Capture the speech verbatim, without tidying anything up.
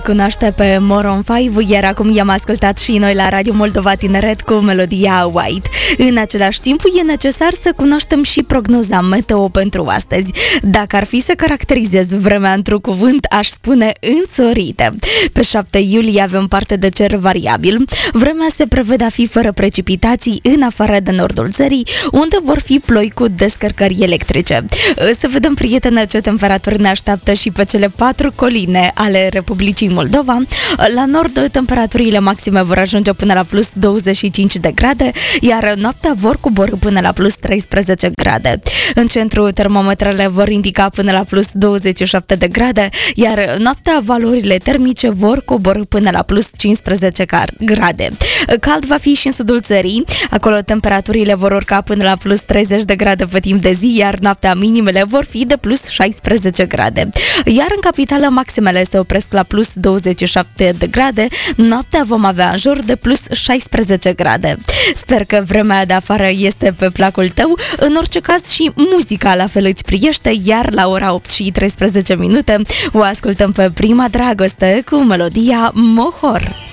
Cunoaște pe Maroon cinci, iar acum i-am ascultat și noi la Radio Moldova Tineret cu melodia White. În același timp, e necesar să cunoaștem și prognoza meteo pentru astăzi. Dacă ar fi să caracterizez vremea într-un cuvânt, aș spune însorite. Pe șapte iulie avem parte de cer variabil. Vremea se prevede a fi fără precipitații în afară de nordul țării, unde vor fi ploi cu descărcări electrice. Să vedem, prietene, ce temperaturi ne așteaptă și pe cele patru coline ale Republicii Moldova. La nord, temperaturile maxime vor ajunge până la plus douăzeci și cinci de grade, iar noaptea vor coborî până la plus treisprezece grade. În centru, termometrele vor indica până la plus douăzeci și șapte de grade, iar noaptea valorile termice vor coborî până la plus cincisprezece grade. Cald va fi și în sudul țării. Acolo temperaturile vor urca până la plus treizeci de grade pe timp de zi, iar noaptea minimele vor fi de plus șaisprezece grade. Iar în capitală maximele se opresc la plus douăzeci și șapte de grade, noaptea vom avea în jur de plus șaisprezece grade. Sper că vremea de afară este pe placul tău, în orice caz și muzica la fel îți priește, iar la ora opt și treisprezece minute o ascultăm pe Prima Dragoste cu melodia Mohor.